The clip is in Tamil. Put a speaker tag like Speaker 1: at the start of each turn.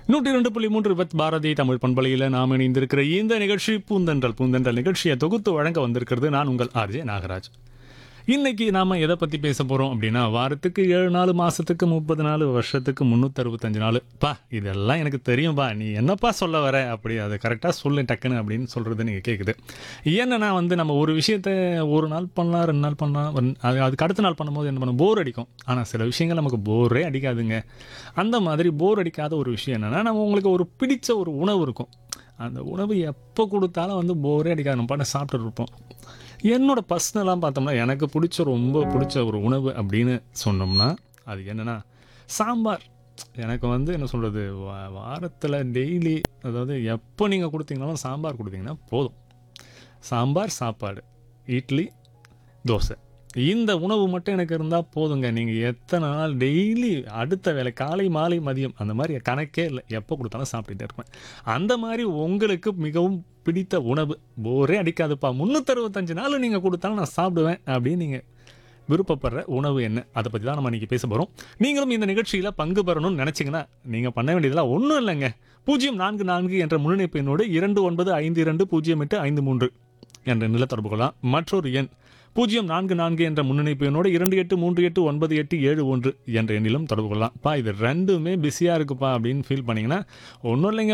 Speaker 1: 102.3 வித் பாரதி தமிழ் பண்பலையில் நாம் இணைந்திருக்கிற இந்த நிகழ்ச்சி பூந்தென்றல் நிகழ்ச்சியை தொகுத்து வழங்க வந்திருக்கிறது நான் உங்கள் ஆர்ஜே நாகராஜ். இன்னைக்கு நாம எதை பத்தி பேச போறோம் அப்படின்னா, வாரத்துக்கு 7 நாள், மாசத்துக்கு 30 நாள், வருஷத்துக்கு 365 நாள். பா இதெல்லாம் எனக்கு தெரியும்பா, நீ என்னப்பா சொல்ல வர, அப்படி அதை கரெக்டாக சொல்லு டக்குன்னு அப்படின்னு சொல்றது நீங்க கேட்குது. ஏன்னா நம்ம ஒரு விஷயத்த ஒரு நாள் பண்ணலாம், 2 நாள் பண்ணலாம், அதுக்கு அடுத்த நாள் பண்ணும்போது என்ன பண்ண போர் அடிக்கும். ஆனால் சில விஷயங்கள் நமக்கு போரே அடிக்காதுங்க. அந்த மாதிரி போர் அடிக்காத ஒரு விஷயம் என்னன்னா, நம்ம உங்களுக்கு ஒரு பிடிச்ச ஒரு உணவு இருக்கும். அந்த உணவு எப்போ கொடுத்தாலும் போரே அடிக்காது, நம்ம பாட்டு சாப்பிட்டு இருப்போம். என்னோட பர்சனலாக பார்த்தோம்னா, எனக்கு ரொம்ப பிடிச்ச ஒரு உணவு அப்படின்னு சொன்னோம்னா அது என்னென்னா சாம்பார். எனக்கு என்ன சொல்கிறது, வாரத்தில் டெய்லி, அதாவது எப்போ நீங்கள் கொடுத்தீங்கனாலும் சாம்பார் கொடுத்தீங்கன்னா போதும். சாம்பார் சாப்பாடு, இட்லி, தோசை, இந்த உணவு மட்டும் எனக்கு இருந்தால் போதுங்க. நீங்கள் எத்தனை நாள் டெய்லி அடுத்த வேலை காலை மாலை மதியம் அந்த மாதிரி கணக்கே இல்லை, எப்போ கொடுத்தாலும் சாப்பிட்டுட்டே இருப்பேன். அந்த மாதிரி உங்களுக்கு மிகவும் பிடித்த உணவு, போரே அடிக்காதுப்பா, 365 நாள் நீங்கள் கொடுத்தாலும் நான் சாப்பிடுவேன் அப்படின்னு நீங்கள் விருப்பப்படுற உணவு என்ன? அதை பற்றி தான் நம்ம இன்றைக்கி பேச போகிறோம். நீங்களும் இந்த நிகழ்ச்சியில் பங்கு பெறணும்னு நினச்சிங்கன்னா நீங்கள் பண்ண வேண்டியதெல்லாம் ஒன்றும் இல்லைங்க. 044 என்ற முன்னிணைப்பு எண்ணோடு 29520853 என்ற நில தொடர்பு கொள்ளலாம். மற்றொரு எண் 044 என்ற முன்னிணைப்பு எண்ணோடு 28389871 என்ற எண்ணிலும் தொடர்பு கொள்ளலாம். இது ரெண்டுமே பிஸியாக இருக்குப்பா அப்படின்னு ஃபீல் பண்ணிங்கன்னா ஒன்றும் இல்லைங்க,